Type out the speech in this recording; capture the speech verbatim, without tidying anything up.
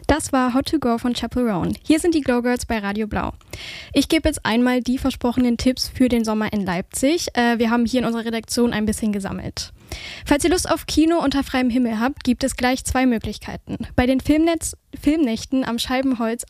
Das war Hot to Go von Chaperone. Hier sind die Glow Girls bei Radio Blau. Ich gebe jetzt einmal die versprochenen Tipps für den Sommer in Leipzig. Äh, wir haben hier in unserer Redaktion ein bisschen gesammelt. Falls ihr Lust auf Kino unter freiem Himmel habt, gibt es gleich zwei Möglichkeiten. Bei den Filmnetz- Filmnächten am Scheibenholz